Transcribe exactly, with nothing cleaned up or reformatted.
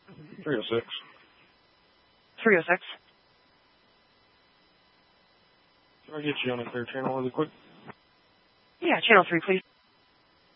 three oh six. three oh six. Can I get you on a clear channel really quick? Yeah, channel three, please.